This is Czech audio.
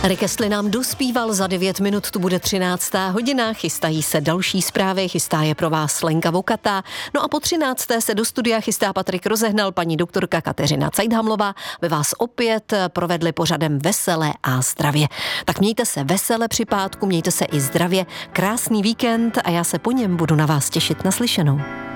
Rick Astley nám dospíval, za 9 minut tu bude 13. hodina, chystají se další zprávy, chystá je pro vás Lenka Vokatá. No a po 13. se do studia chystá Patrik Rozehnal, paní doktorka Kateřina Cajdhamlová, by vás opět provedli pořadem Veselé a zdravě. Tak mějte se vesele při pátku, mějte se i zdravě, krásný víkend a já se po něm budu na vás těšit. Naslyšenou.